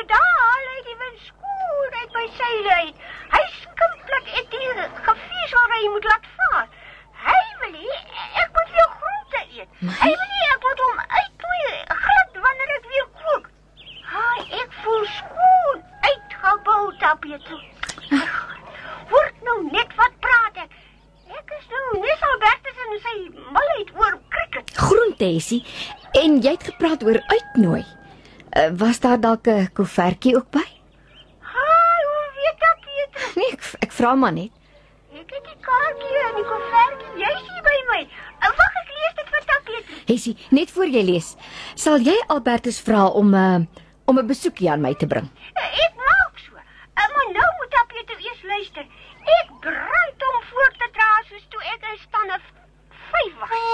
daar haal hy die wind skoon uit my seile uit. Hy skimplik het die gevies waar hy moet laat vaar. Hy wil nie, ek moet weer groente eet. Hy wil nie, ek moet hom uittooi glad wanneer ek weer kook. Ek voel skoon uitgebou, Tapietro. Word nou net wat praat ek. Ek is nou Nes Albertus en sy malheid oor cricket. Groente, Essie. En jy het gepraat oor uitnooi. Was daar dalk 'n koevertjie ook by? Hoe weet Tapietro? Nee, ek vra maar net. Ek het die kaartjie en die koevertjie, jy is hier by my. Wag, ek lees dit vir Tapietro. Essie, net voor jy lees, sal jy Albertus vra om 'n besoekie aan my te bring? Ek maak so. Maar nou moet Tapietro eers luister. Ek brand om voor te dra soos toe ek 'n stand of 5 was.